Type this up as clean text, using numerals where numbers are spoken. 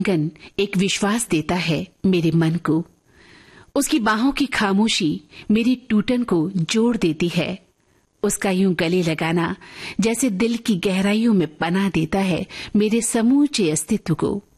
Gun एक विश्वास देता है मेरे मन को। उसकी बाहों की खामोशी मेरी टूटन को जोड़ देती है। उसका यूं गले लगाना जैसे दिल की गहराइयों में पनाह देता है मेरे समूचे अस्तित्व को।